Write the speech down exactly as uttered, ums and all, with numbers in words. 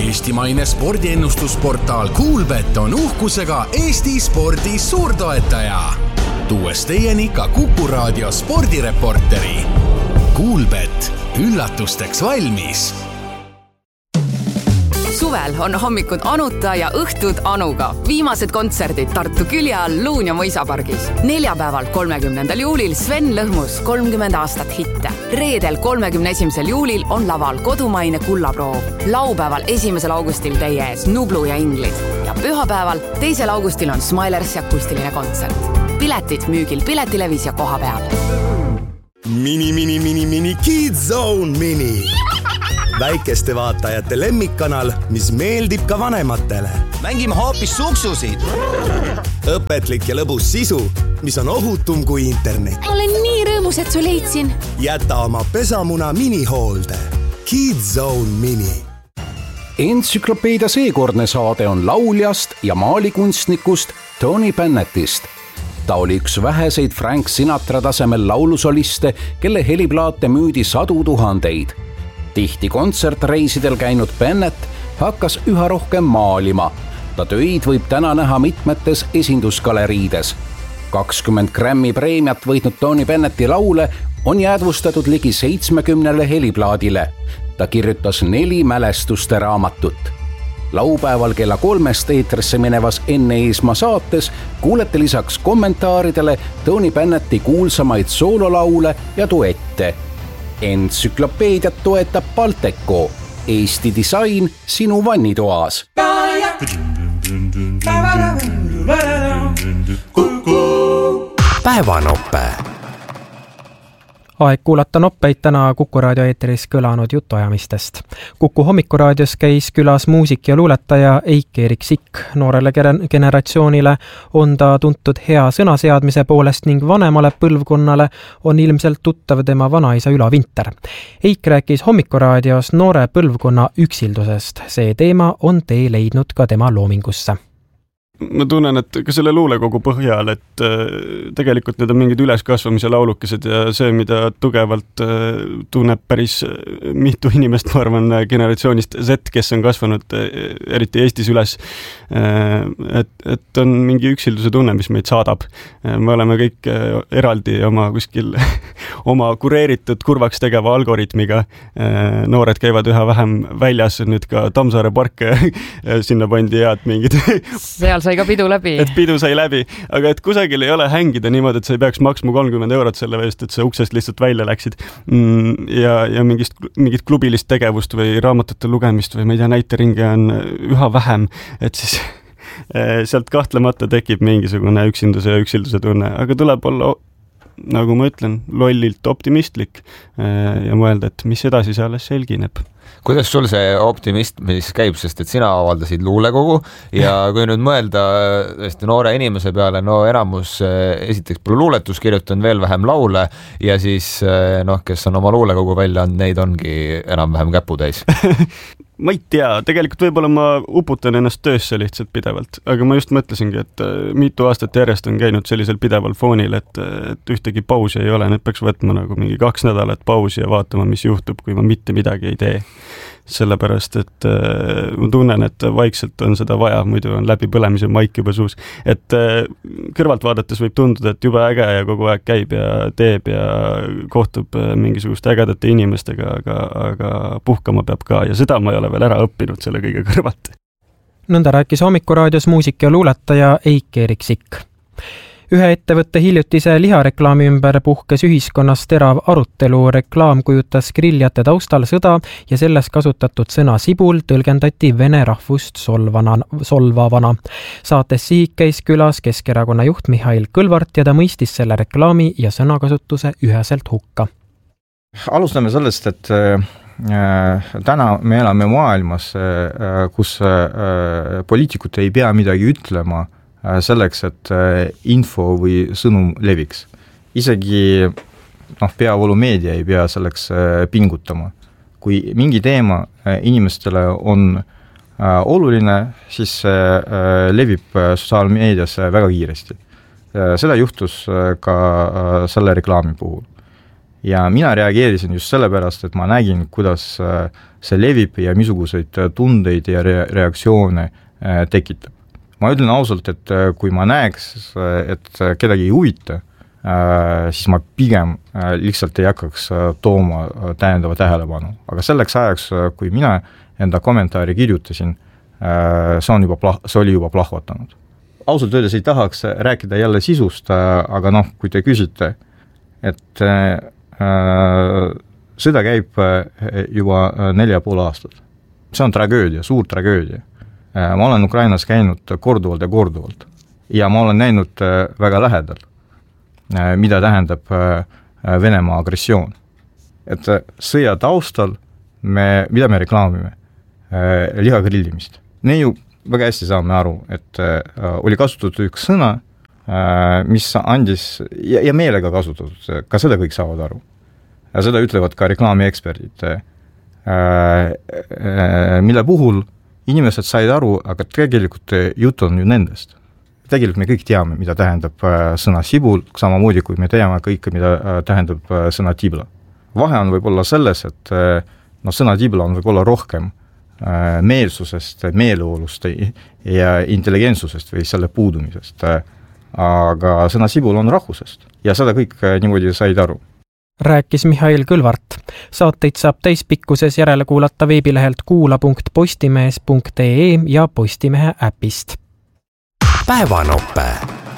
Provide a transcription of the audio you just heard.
Eestimaine spordiennustusportaal Kuulbet on uhkusega Eesti spordi suurtoetaja. Tuues teieni ka Kuku Raadio spordireporteri. Kuulbet, üllatusteks valmis. Suvel on hommikud Anuta ja õhtud Anuga. Viimased kontserdid Tartu külje all Luun ja Mõisapargis. Neljapäeval kolmekümnendal juulil Sven Lõhmus kolmkümmend aastat hitte. Reedel kolmekümne esimesel juulil on laval kodumaine kullaproov. Laupäeval esimesel augustil teie ees Nublu ja Inglid. Ja pühapäeval teisel augustil on Smilersi akustiline kontsert. Piletid müügil Piletilevis ja koha peal. Mini, mini, mini, mini, Kids Zone Mini. Väikeste vaatajate lemmikkanal, mis meeldib ka vanematele. Mängime hoopis suksusid. Õpetlik ja lõbus sisu, mis on ohutum kui internet. Olen nii rõõmus, et su leidsin. Jäta oma pesamuna minihoolde. Kids Zone Mini. Entsüklopeedia seekordne saade on lauljast ja maalikunstnikust Tony Bennettist. Ta oli üks väheseid Frank Sinatra tasemel laulusoliste, kelle heliplaate müüdi sadu tuhandeid. Tihti kontsertreisidel käinud Bennett hakkas üha rohkem maalima. Ta töid võib täna näha mitmetes esindusgaleriides. kakskümmend Grammy preemiat võitnud Tony Bennetti laule on jäädvustatud ligi seitsmekümnele heliplaadile. Ta kirjutas neli mälestuste raamatut. Laupäeval kella kolmest eetrisse minevas Enne Eesmaa saates kuulete lisaks kommentaaridele Tony Bennetti kuulsamaid soololaule ja duette. Entsüklopeediat toetab Balteco. Eesti disain sinu vannitoas. Päevanoppe. Aeg kuulata noppeid täna Kuku Raadio eeteris kõlanud jutuajamistest. Kuku hommikuraadios käis külas muusik ja luuletaja Eik-Erik Sikk. Noorele generatsioonile on ta tuntud hea sõnaseadmise poolest ning vanemale põlvkonnale on ilmselt tuttav tema vanaisa Ülo Vinter. Eik rääkis hommikuraadios noore põlvkonna üksildusest. See teema on tee leidnud ka tema loomingusse. Ma tunnen, et ka selle luulekogu põhjal, et tegelikult need on mingid üleskasvamise laulukesed ja see, mida tugevalt tunneb päris mitu inimest, ma arvan, generatsioonist Z, kes on kasvanud eriti Eestis üles, et, et on mingi üksilduse tunne, mis meid saadab. Me oleme kõik eraldi oma kuskil oma kureeritud kurvaks tegeva algoritmiga. Noored käivad üha vähem väljas, nüüd ka Tammsaare park sinna pandi head mingid seal sai ka pidu läbi. Et pidu sai läbi, aga et kusagil ei ole hängida niimoodi, et sa ei peaks maksma kolmkümmend eurot selle eest, et sa uksest lihtsalt välja läksid. Ja, ja mingist, mingit klubilist tegevust või raamatute lugemist või ma ei tea, näiteringe on üha vähem, et siis sealt kahtlemata tekib mingisugune üksinduse ja üksilduse tunne, aga tuleb olla, nagu ma ütlen, lollilt optimistlik ja mõelda, et mis edasi see alles selgineb. Kuidas sul see optimismis käib, sest et sina avaldasid luulekogu ja kui nüüd mõelda noore inimese peale, no enamus esiteks pole luuletus kirjutan veel vähem laule ja siis noh, kes on oma luulekogu välja andnud, neid ongi enam-vähem käputäis. Ma ei tea, tegelikult võib-olla ma uputan ennast töösse lihtsalt pidevalt, aga ma just mõtlesingi, et mitu aastat järjest on käinud sellisel pideval foonil, et, et ühtegi pausi ei ole, need peaks võtma nagu mingi kaks nädalat pausi ja vaatama, mis juhtub, kui ma mitte midagi ei tee. Sellepärast, et äh, ma tunnen, et vaikselt on seda vaja, muidu on läbi põlemise maik juba suus. Et äh, kõrvalt vaadates võib tunduda, et juba äge ja kogu aeg käib ja teeb ja kohtub äh, mingisugust ägedate inimestega, aga, aga puhkama peab ka ja seda ma ei ole veel ära õppinud selle kõige kõrvalt. Nõnda rääkis hommikuraadios muusik ja luuletaja Eik-Erik Sikk. Ühe ettevõtte hiljutise lihareklaami ümber puhkes ühiskonnas terav arutelu. Reklaam kujutas grilljate taustal sõda ja selles kasutatud sõna sibul tõlgendati vene rahvust solvana, solvavana. Saates Sihik käis külas Keskerakonna juht Mihhail Kõlvart ja ta mõistis selle reklaami ja sõnakasutuse üheselt hukka. Alustame sellest, et äh, täna me elame maailmas, äh, kus äh, poliitikud ei pea midagi ütlema selleks, et info või sõnum leviks. Isegi noh, peavoolumeedia ei pea selleks pingutama. Kui mingi teema inimestele on oluline, siis levib sotsiaalmeedias väga kiiresti. Seda juhtus ka selle reklaami puhul. ja mina reageerisin just sellepärast, et ma nägin, kuidas see levib ja misuguseid tundeid ja re- reaktsioone tekitab. Ma ütlen ausalt, et kui ma näeks, et kedagi ei huvita, siis ma pigem lihtsalt ei hakkaks tooma täiendava tähelepanu. Aga selleks ajaks, kui mina enda kommentaari kirjutasin, see, on juba plah- see oli juba plahvatanud. Ausalt öeldes ei tahaks rääkida jälle sisust, aga noh, kui te küsite, et sõda käib juba nelja pool aastat. See on tragöödia, suur tragöödia. Ma olen Ukrainas käinud korduvalt ja korduvalt ja ma olen näinud väga lähedal, mida tähendab Venemaa agressioon. Et sõja taustal, me, mida me reklaamime? Liha grillimist. Ne ju väga hästi saame aru, et oli kasutatud üks sõna, mis andis, ja, ja meelega kasutatud, ka seda kõik saavad aru. Ja seda ütlevad ka reklaamieksperdid, mille puhul inimesed said aru, aga tegelikult jutt on ju nendest. Tegelikult me kõik teame, mida tähendab sõna sibul, samamoodi kui me teame kõike, mida tähendab sõna tibla. Vahe on võib-olla selles, et no, sõna tibla on võib-olla rohkem meelsusest, meeleolust ja intelligentsusest või selle puudumisest. Aga sõna sibul on rahvusest ja seda kõik niimoodi said aru. Rääkis Mihhail Kõlvart. Saateid saab täispikkuses järele kuulata veebilehelt kuula punkt postimees punkt ee ja Postimehe äpist. Päevanoppe.